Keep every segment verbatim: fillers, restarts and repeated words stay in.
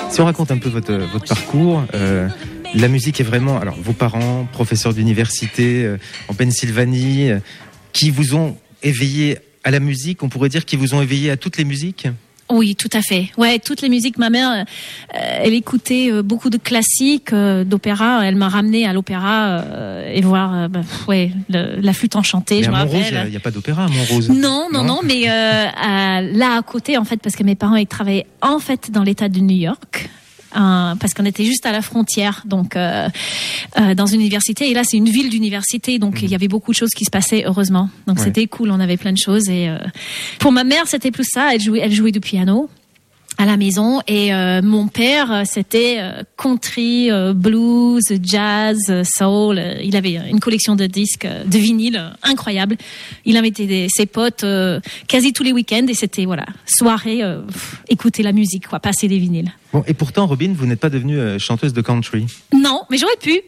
Si on raconte un peu votre, votre parcours, euh, la musique est vraiment... Alors, vos parents, professeurs d'université euh, en Pennsylvanie, euh, qui vous ont éveillé à la musique, on pourrait dire qu'ils vous ont éveillé à toutes les musiques ? Oui, tout à fait. Ouais, toutes les musiques. Ma mère, euh, elle écoutait euh, beaucoup de classiques, euh, d'opéra. Elle m'a ramenée à l'opéra euh, et voir, euh, bah, ouais, le, la flûte enchantée. Mais je à me Montrose, rappelle. il n'y a, a pas d'opéra à Montrose. Non, non, non, non mais euh, à, là à côté, en fait, parce que mes parents ils travaillaient en fait dans l'État de New York. Euh, parce qu'on était juste à la frontière, donc euh, euh, dans une université. Et là, c'est une ville d'université, donc mmh. il y avait beaucoup de choses qui se passaient, heureusement. Donc ouais. C'était cool, on avait plein de choses. Et euh, pour ma mère, c'était plus ça. Elle jouait, elle jouait du piano à la maison. Et euh, mon père, c'était euh, country, euh, blues, jazz, soul. Il avait une collection de disques, de vinyles incroyable. Il invitait des, ses potes euh, quasi tous les week-ends et c'était voilà soirée, euh, pff, écouter la musique, quoi, passer des vinyles. Bon, et pourtant, Robin, vous n'êtes pas devenue euh, chanteuse de country. Non, mais j'aurais pu.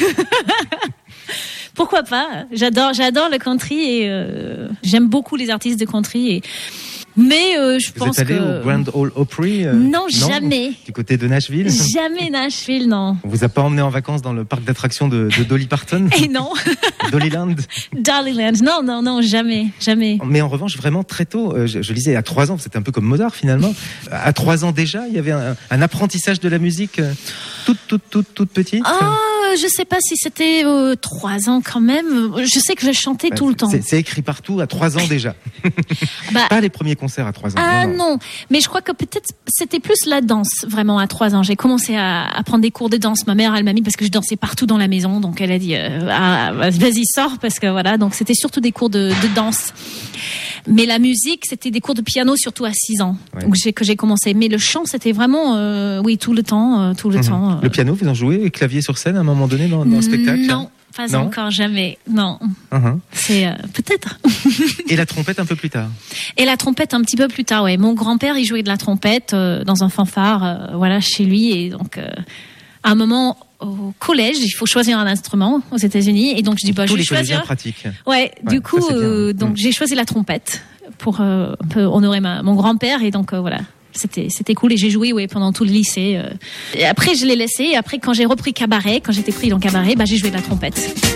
Pourquoi pas ? J'adore, j'adore le country et euh, j'aime beaucoup les artistes de country et. Mais euh, je vous pense êtes allé que au Grand Ole Opry euh, non, non, jamais. Du côté de Nashville. Jamais Nashville, non. On vous a pas emmené en vacances dans le parc d'attractions de, de Dolly Parton? Et non. Dollyland. Dollyland. Non, non, non, jamais, jamais. Mais en revanche, vraiment très tôt, euh, je, je lisais à trois ans, c'était un peu comme Mozart finalement. À trois ans déjà, il y avait un, un apprentissage de la musique euh, toute, toute, toute, toute petite. Ah. Je sais pas si c'était euh, trois ans quand même. Je sais que je chantais bah, tout le temps. C'est, c'est écrit partout à trois ans déjà. bah, pas les premiers concerts à trois ans. Ah non, non. non, mais je crois que peut-être c'était plus la danse vraiment à trois ans. J'ai commencé à, à prendre des cours de danse. Ma mère, elle m'a mis parce que je dansais partout dans la maison, donc elle a dit euh, ah, vas-y sors parce que voilà. Donc c'était surtout des cours de, de danse. Mais la musique, c'était des cours de piano surtout à six ans ouais. donc j'ai, que j'ai commencé. Mais le chant, c'était vraiment euh, oui tout le temps, euh, tout le mmh. temps. Euh... Le piano, vous en jouez, clavier sur scène à un moment donné dans, dans le spectacle? Non, pas non. encore, jamais. Non. Uh-huh. C'est euh, peut-être. Et la trompette un peu plus tard. Et la trompette un petit peu plus tard, ouais. Mon grand-père, il jouait de la trompette euh, dans un fanfare, euh, voilà, chez lui, et donc euh, à un moment au collège, il faut choisir un instrument aux États-Unis, et donc je dis bah tous je vais les choisir. Pratiques. Ouais, ouais. Du coup, euh, donc mmh. j'ai choisi la trompette pour euh, un peu honorer ma, mon grand-père, et donc euh, voilà. C'était, c'était cool et j'ai joué ouais, pendant tout le lycée. Et après, je l'ai laissé. Et après, quand j'ai repris cabaret, quand j'étais pris dans cabaret, bah, j'ai joué de la trompette.